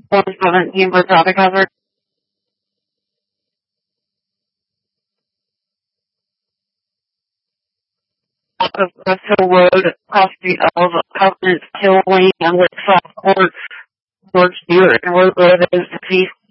117 for traffic hazard. Off of West Hill Road, across the of Covenant Hill Lane and with South Court, George Deere and Road is 60